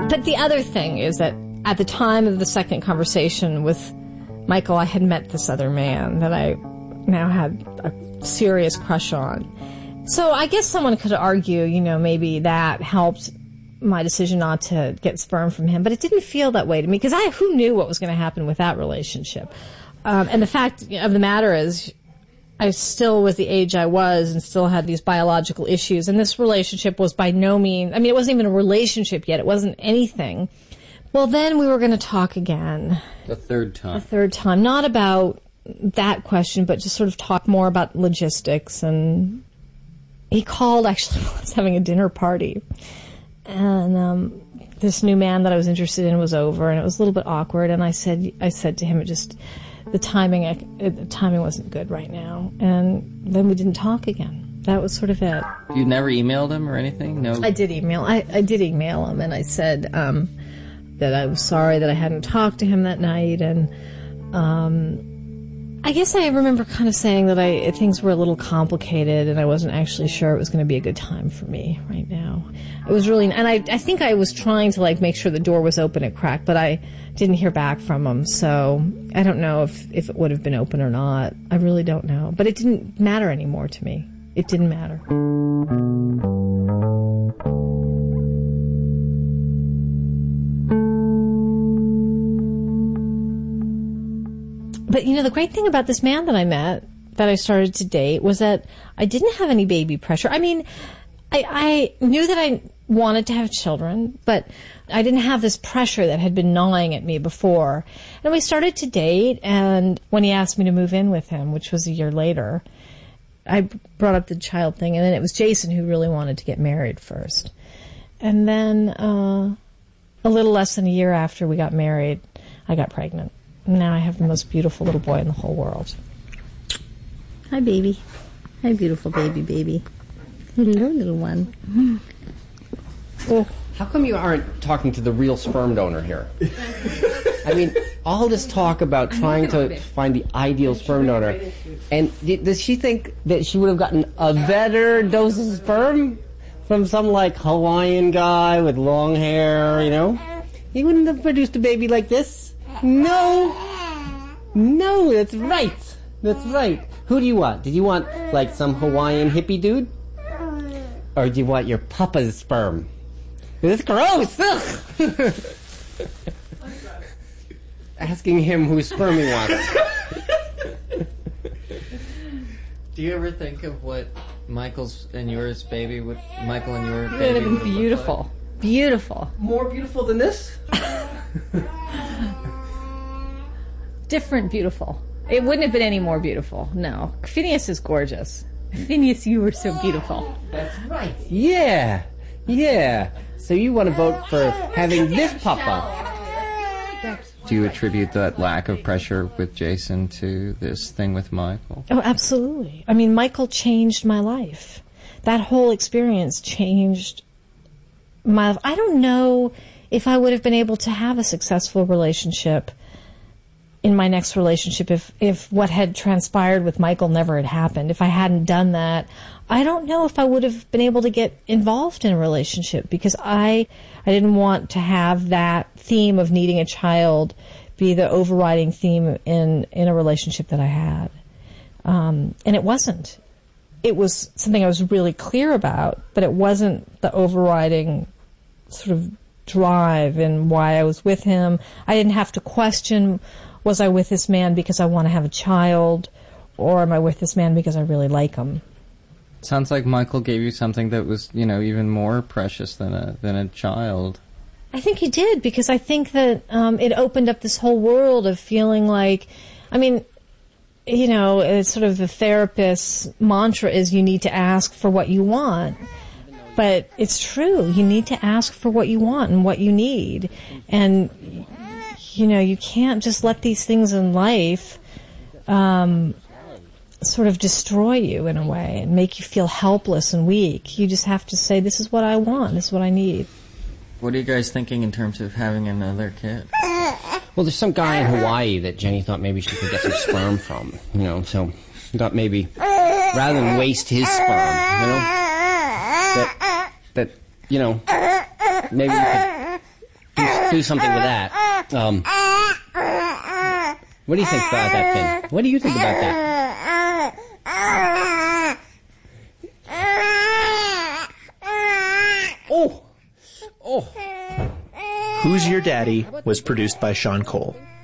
But the other thing is that at the time of the second conversation with Michael, I had met this other man that I now had a serious crush on. So I guess someone could argue, maybe that helped my decision not to get sperm from him, but it didn't feel that way to me because who knew what was going to happen with that relationship? And the fact of the matter is, I still was the age I was and still had these biological issues. And this relationship was by no means, it wasn't even a relationship yet. It wasn't anything. Well, then we were going to talk again. The third time. Not about that question, but just sort of talk more about logistics. And he called actually while I was having a dinner party. And this new man that I was interested in was over, and it was a little bit awkward. And I said to him, the timing wasn't good right now. And then we didn't talk again. That was sort of it. You never emailed him or anything? No. I did email. I did email him, and I said that I was sorry that I hadn't talked to him that night, and I guess I remember kind of saying that things were a little complicated, and I wasn't actually sure it was going to be a good time for me right now. It was really, and I think I was trying to make sure the door was open and cracked, but I didn't hear back from him, so I don't know if it would have been open or not. I really don't know. But it didn't matter anymore to me. It didn't matter. But, the great thing about this man that I met, that I started to date, was that I didn't have any baby pressure. I knew that I wanted to have children, but I didn't have this pressure that had been gnawing at me before. And we started to date, and when he asked me to move in with him, which was a year later, I brought up the child thing, and then it was Jason who really wanted to get married first. And then a little less than a year after we got married, I got pregnant. Now I have the most beautiful little boy in the whole world. Hi, baby. Hi, beautiful baby. Hello, little one. Oh. How come you aren't talking to the real sperm donor here? All this talk about trying to find the ideal sperm donor, and does she think that she would have gotten a better dose of sperm from some Hawaiian guy with long hair, He wouldn't have produced a baby like this. No, that's right. Who do you want? Did you want, some Hawaiian hippie dude? Or do you want your papa's sperm? It's gross! Ugh. Asking him whose sperm he wants. Do you ever think of what Michael's and yours baby would... Michael and your baby it would have been beautiful. Beautiful. More beautiful than this? Different beautiful. It wouldn't have been any more beautiful. No. Phineas is gorgeous. Phineas, you were so beautiful. That's right. Yeah. So you want to vote for having this papa. Do you attribute that lack of pressure with Jason to this thing with Michael? Oh, absolutely. Michael changed my life. That whole experience changed my life. I don't know if I would have been able to have a successful relationship in my next relationship if what had transpired with Michael never had happened. If I hadn't done that, I don't know if I would have been able to get involved in a relationship because I didn't want to have that theme of needing a child be the overriding theme in a relationship that I had. And it wasn't. It was something I was really clear about, but it wasn't the overriding sort of drive in why I was with him. I didn't have to question, was I with this man because I want to have a child, or am I with this man because I really like him? Sounds like Michael gave you something that was, even more precious than a child. I think he did, because I think that it opened up this whole world of feeling like, it's sort of the therapist's mantra is you need to ask for what you want. But it's true. You need to ask for what you want and what you need. And, you can't just let these things in life sort of destroy you in a way and make you feel helpless and weak. You just have to say, this is what I want. This is what I need. What are you guys thinking in terms of having another kid? Well, there's some guy in Hawaii that Jenny thought maybe she could get some sperm from, so she thought maybe rather than waste his sperm, that maybe we could do something with that. What do you think about that, Finn? What do you think about that? Oh. Who's Your Daddy was produced by Sean Cole.